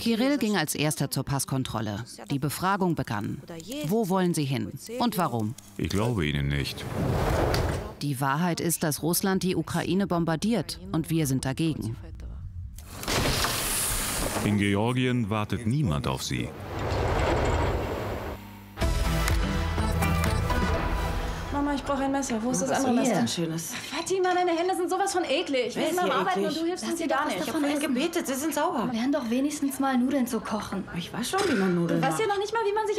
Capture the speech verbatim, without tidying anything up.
Kirill ging als erster zur Passkontrolle. Die Befragung begann. Wo wollen Sie hin und warum? Ich glaube Ihnen nicht. Die Wahrheit ist, dass Russland die Ukraine bombardiert und wir sind dagegen. In Georgien wartet niemand auf Sie. Mama, ich brauche ein Messer. Wo ist das andere Messer? Was denn Schönes? Fatima, deine Hände sind sowas von eklig. Wir Wer sind ist am hier Arbeiten eklig? und du hilfst Lass uns sie hier doch gar was nicht. Ich hab davon vorhin essen. gebetet, sie sind sauber. Wir haben doch wenigstens mal Nudeln zu kochen. Ich weiß schon, wie man Nudeln Du macht. weißt ja noch nicht mal, wie man sich